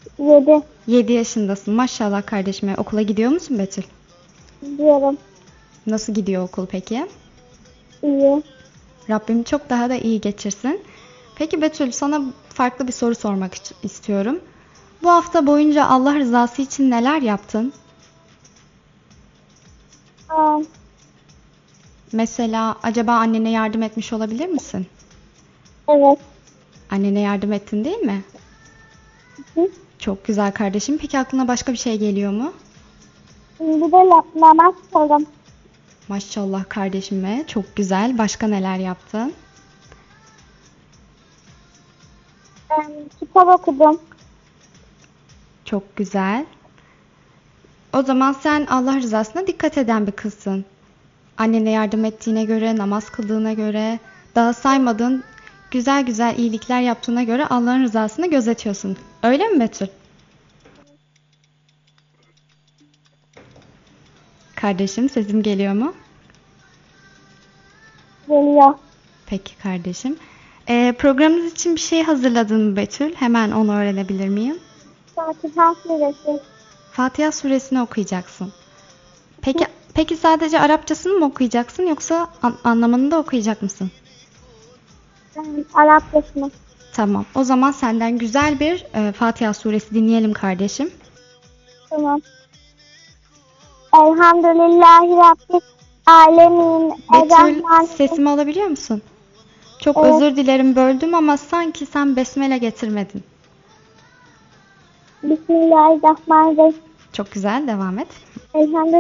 7 7 yaşındasın. Maşallah kardeşime. Okula gidiyor musun Betül? diyorum. Nasıl gidiyor okul peki? İyi. Rabbim çok daha da iyi geçirsin. Peki Betül, sana farklı bir soru sormak istiyorum. Bu hafta boyunca Allah rızası için neler yaptın? Aa, Mesela acaba annene yardım etmiş olabilir misin? evet. Annene yardım ettin değil mi? Hı. Çok güzel kardeşim. Peki aklına başka bir şey geliyor mu? Bir de namaz kıldım. Maşallah kardeşime. Çok güzel. Başka neler yaptın? Kitap okudum. Çok güzel. O zaman sen Allah rızasına dikkat eden bir kızsın. Annene yardım ettiğine göre, namaz kıldığına göre, daha saymadığın güzel güzel iyilikler yaptığına göre Allah'ın rızasını gözetiyorsun. Öyle mi Betül? Kardeşim, sesim geliyor mu? Geliyor. Peki kardeşim. Programımız için bir şey hazırladın mı Betül? Hemen onu öğrenebilir miyim? Fatiha suresi. Fatiha suresini okuyacaksın. Peki sadece Arapçasını mı okuyacaksın yoksa anlamını da okuyacak mısın? Arapçasını. Tamam. O zaman senden güzel bir Fatiha suresi dinleyelim kardeşim. Tamam. Elhamdülillahi Rabbil alemin. Betül, sesimi alabiliyor musun? Çok Evet. özür dilerim, böldüm ama sanki sen besmele getirmedin. Bismillahirrahmanirrahim. Çok güzel, devam et. Elhamdülillahi